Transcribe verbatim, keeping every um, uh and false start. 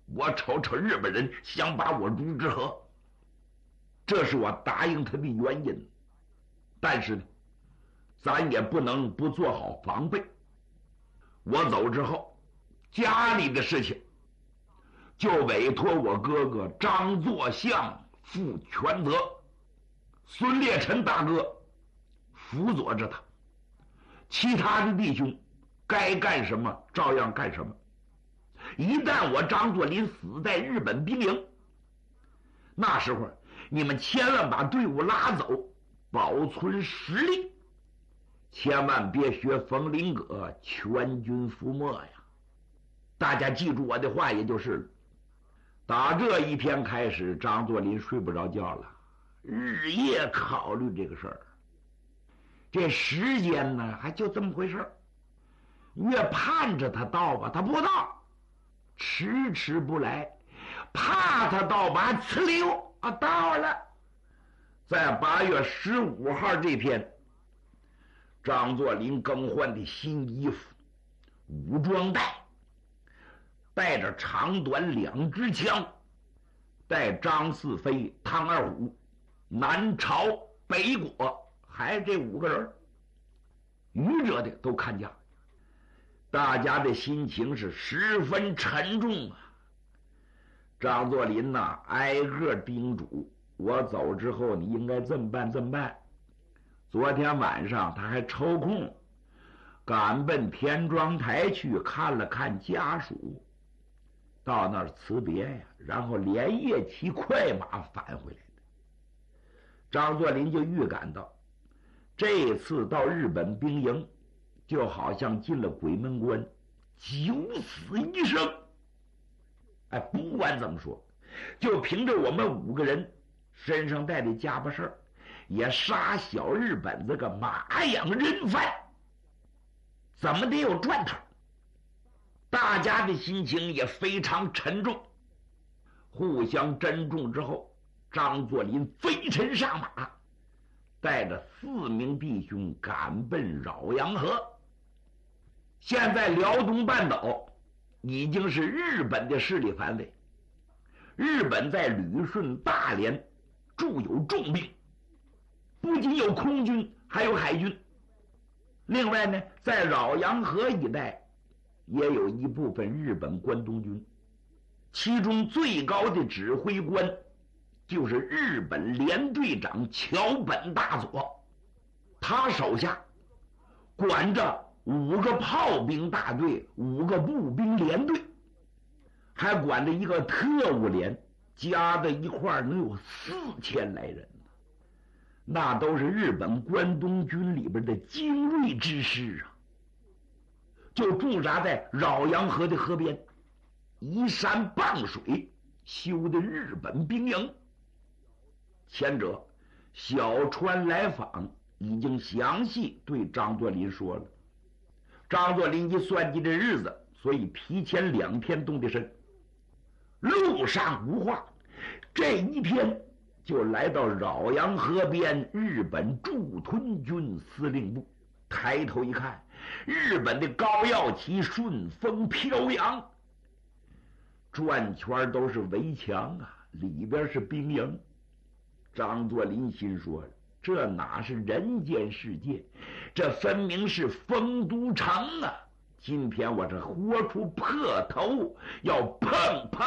我瞅瞅日本人想把我如之何？这是我答应他的原因。但是呢，咱也不能不做好防备。我走之后，家里的事情就委托我哥哥张作相负全责，孙烈臣大哥辅佐着他，其他的弟兄该干什么照样干什么。一旦我张作霖死在日本兵营，那时候你们千万把队伍拉走，保存实力，千万别学冯林阁全军覆没呀！大家记住我的话，也就是打这一天开始，张作霖睡不着觉了，日夜考虑这个事儿。这时间呢，还就这么回事儿，越盼着他到吧，他不到，迟迟不来，怕他到吧，呲溜啊，到了。在八月十五号这天，张作霖更换的新衣服，武装带，带着长短两支枪，带张四飞、汤二虎、南朝、北果，还是这五个人，愚者的都看家。大家的心情是十分沉重啊。张作霖呐、啊，挨个叮嘱我走之后你应该这么办这么办。昨天晚上他还抽空赶奔田庄台去看了看家属，到那儿辞别呀，然后连夜骑快马返回来的。张作霖就预感到，这次到日本兵营就好像进了鬼门关，九死一生。哎，不管怎么说，就凭着我们五个人身上带的家伙事儿，也杀小日本这个马养人犯，怎么得有赚头。大家的心情也非常沉重，互相珍重之后，张作霖飞身上马，带着四名弟兄赶奔饶阳河。现在辽东半岛已经是日本的势力范围，日本在旅顺、大连驻有重兵，不仅有空军，还有海军。另外呢，在饶阳河一带也有一部分日本关东军，其中最高的指挥官就是日本联队长桥本大佐，他手下管着五个炮兵大队，五个步兵连队，还管着一个特务连，加在一块能有四千来人，那都是日本关东军里边的精锐之师啊。就驻扎在饶阳河的河边，依山傍水修的日本兵营。前者小川来访已经详细对张作霖说了，张作霖一算计这日子，所以提前两天动的身。路上无话，这一天就来到饶阳河边日本驻屯军司令部。抬头一看，日本的高耀旗顺风飘扬，转圈都是围墙啊，里边是兵营。张作霖心说，这哪是人间世界，这分明是丰都城啊！今天我这豁出破头，要碰碰